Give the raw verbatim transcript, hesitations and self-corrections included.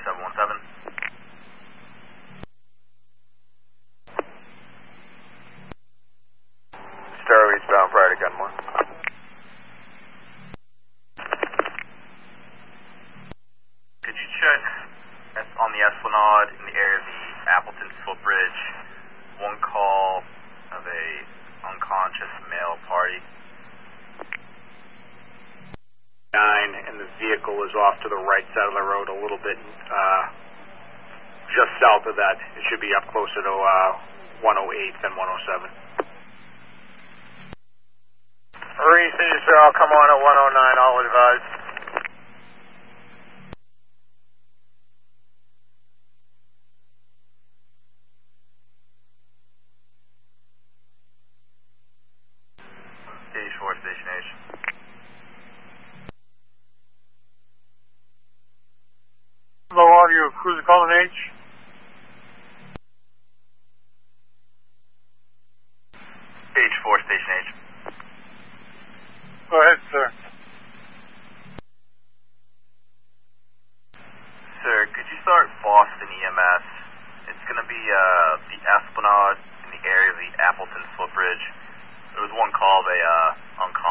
seven one seven. Star eastbound prior to Gunmore. Could you check on the Esplanade in the area of the Appleton footbridge? One call of a unconscious male party. Nine, and the vehicle is off to the right side of the road a little bit, uh, just south of that. It should be up closer to uh, one oh eight than one oh seven. Marie, sir, I'll come on at one oh nine, I'll advise. Stage four, Station H. Low audio, cruiser calling H. Stage four, Station H. Go ahead, sir. Sir, could you start Boston E M S? It's going to be uh, the Esplanade in the area of the Appleton footbridge. There was one call of a uh, unconscious